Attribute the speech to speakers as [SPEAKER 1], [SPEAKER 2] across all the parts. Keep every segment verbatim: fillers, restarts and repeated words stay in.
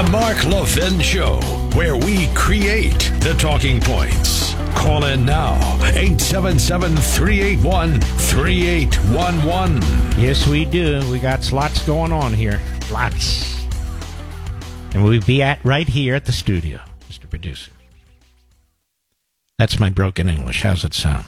[SPEAKER 1] Mark Levin Show, where we create the talking points. Call in now, eight seven seven, three eight one, three eight one one.
[SPEAKER 2] Yes, we do. We got lots going on here. Lots. And we'll be at right here at the studio, Mister Producer. That's my broken English. How's it sound?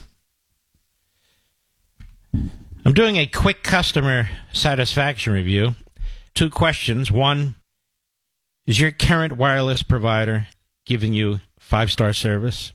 [SPEAKER 2] I'm doing a quick customer satisfaction review. Two questions. One, is your current wireless provider giving you five-star service?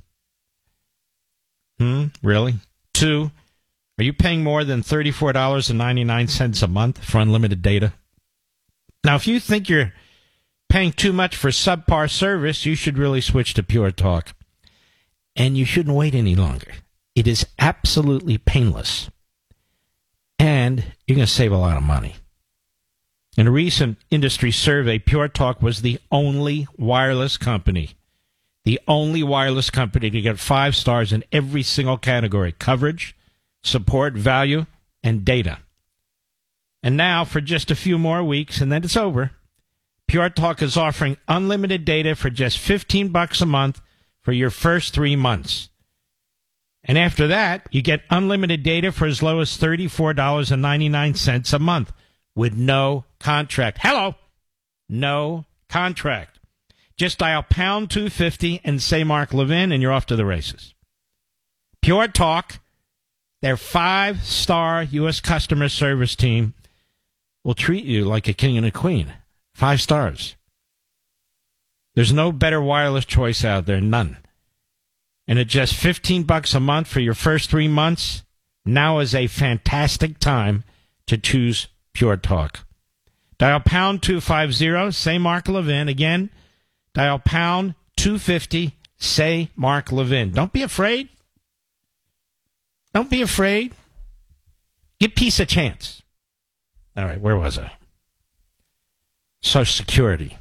[SPEAKER 2] Hmm, really? Two, are you paying more than thirty-four dollars and ninety-nine cents a month for unlimited data? Now, if you think you're paying too much for subpar service, you should really switch to Pure Talk. And you shouldn't wait any longer. It is absolutely painless. And you're going to save a lot of money. In a recent industry survey, Pure Talk was the only wireless company, the only wireless company to get five stars in every single category: coverage, support, value, and data. And now, for just a few more weeks, and then it's over, Pure Talk is offering unlimited data for just fifteen bucks a month for your first three months. And after that, you get unlimited data for as low as thirty-four dollars and ninety-nine cents a month with no contract. Hello! No contract. Just dial pound two fifty and say Mark Levin, and you're off to the races. Pure Talk, their five-star U S customer service team, will treat you like a king and a queen. Five stars. There's no better wireless choice out there, none. And at just fifteen bucks a month for your first three months, now is a fantastic time to choose Pure Talk. Dial pound two fifty, say Mark Levin. Again, dial pound two fifty, say Mark Levin. Don't be afraid. Don't be afraid. Give peace a chance. All right, where was I? Social Security.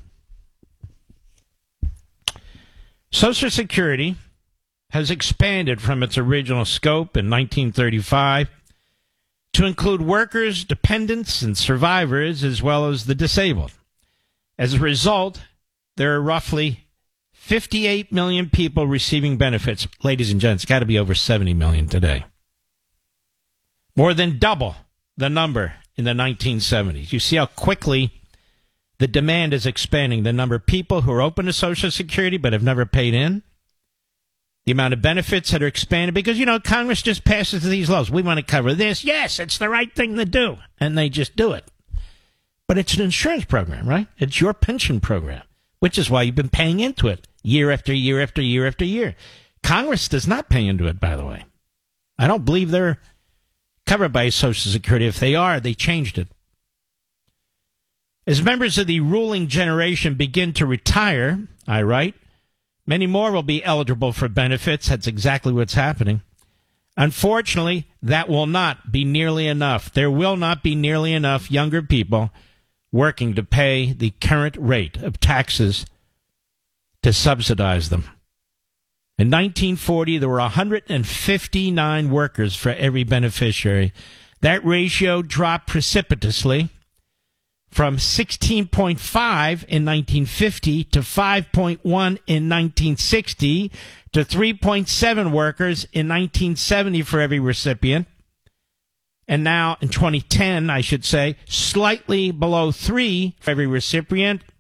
[SPEAKER 2] Social Security has expanded from its original scope in nineteen thirty-five to include workers, dependents, and survivors, as well as the disabled. As a result, there are roughly fifty-eight million people receiving benefits. Ladies and gents, it's got to be over seventy million today. More than double the number in the nineteen seventies. You see how quickly the demand is expanding. The number of people who are open to Social Security but have never paid in. The amount of benefits that are expanded because, you know, Congress just passes these laws. We want to cover this. Yes, it's the right thing to do. And they just do it. But it's an insurance program, right? It's your pension program, which is why you've been paying into it year after year after year after year. Congress does not pay into it, by the way. I don't believe they're covered by Social Security. If they are, they changed it. As members of the ruling generation begin to retire, I write, many more will be eligible for benefits. That's exactly what's happening. Unfortunately, that will not be nearly enough. There will not be nearly enough younger people working to pay the current rate of taxes to subsidize them. In nineteen forty, there were one hundred fifty-nine workers for every beneficiary. That ratio dropped precipitously from sixteen point five in nineteen fifty to five point one in nineteen sixty to three point seven workers in nineteen seventy for every recipient. And now in twenty ten, I should say, slightly below three for every recipient